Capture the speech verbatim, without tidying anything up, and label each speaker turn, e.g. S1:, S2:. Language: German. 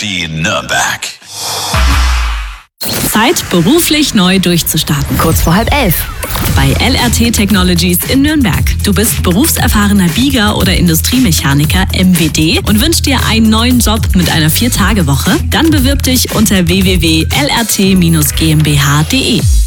S1: T Nürnberg.
S2: Zeit, beruflich neu durchzustarten.
S3: Kurz vor halb elf.
S2: Bei L R T Technologies in Nürnberg. Du bist berufserfahrener Bieger oder Industriemechaniker M W D und wünschst dir einen neuen Job mit einer Vier-Tage-Woche? Dann bewirb dich unter w w w punkt l r t dash g m b h punkt d e.